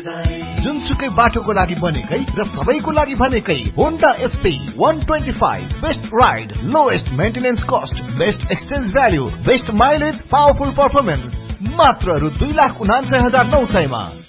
जुनसुकै बाटोको लागि बनेकै र सबैको लागि भनेकै Honda SP 125 best ride lowest maintenance cost best exchange value best mileage powerful performance मात्र रु 2,69,900 मा